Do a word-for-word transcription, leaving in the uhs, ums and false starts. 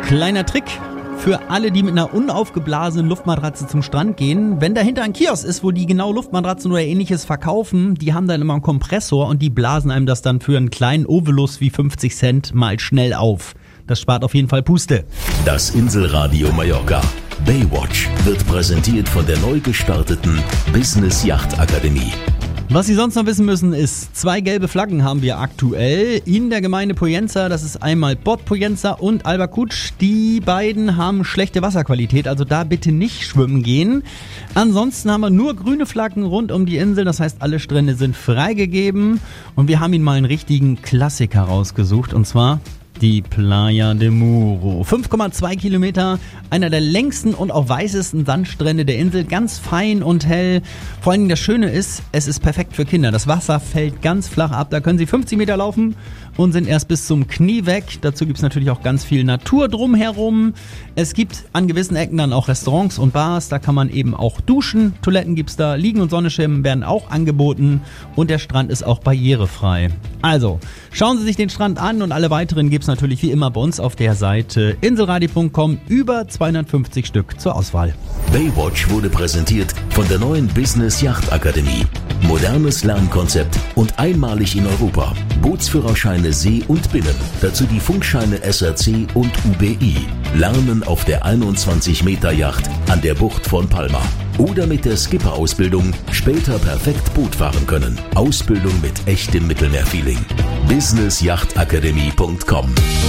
Kleiner Trick für alle, die mit einer unaufgeblasenen Luftmatratze zum Strand gehen. Wenn dahinter ein Kiosk ist, wo die genau Luftmatratzen oder ähnliches verkaufen, die haben dann immer einen Kompressor und die blasen einem das dann für einen kleinen Obolus wie fünfzig Cent mal schnell auf. Das spart auf jeden Fall Puste. Das Inselradio Mallorca Baywatch wird präsentiert von der neu gestarteten Business Yacht Akademie. Was Sie sonst noch wissen müssen ist, zwei gelbe Flaggen haben wir aktuell in der Gemeinde Poyenza. Das ist einmal Bord Poyenza und Albacutsch. Die beiden haben schlechte Wasserqualität, also da bitte nicht schwimmen gehen. Ansonsten haben wir nur grüne Flaggen rund um die Insel, das heißt alle Strände sind freigegeben. Und wir haben Ihnen mal einen richtigen Klassiker rausgesucht, und zwar die Playa de Muro. fünf Komma zwei Kilometer, einer der längsten und auch weißesten Sandstrände der Insel, ganz fein und hell. Vor allem das Schöne ist, es ist perfekt für Kinder. Das Wasser fällt ganz flach ab, da können sie fünfzig Meter laufen und sind erst bis zum Knie weg. Dazu gibt es natürlich auch ganz viel Natur drumherum. Es gibt an gewissen Ecken dann auch Restaurants und Bars, da kann man eben auch duschen. Toiletten gibt es da, Liegen- und Sonnenschirmen werden auch angeboten und der Strand ist auch barrierefrei. Also, schauen Sie sich den Strand an und alle weiteren gibt es natürlich wie immer bei uns auf der Seite inselradio punkt com, über zweihundertfünfzig Stück zur Auswahl. Baywatch wurde präsentiert von der neuen Business Yacht Akademie. Modernes Lernkonzept und einmalig in Europa. Bootsführerscheine See und Binnen. Dazu die Funkscheine S R C und U B I. Lernen auf der einundzwanzig Meter Yacht an der Bucht von Palma. Oder mit der Skipper-Ausbildung später perfekt Boot fahren können. Ausbildung mit echtem Mittelmeerfeeling. business yacht akademie punkt com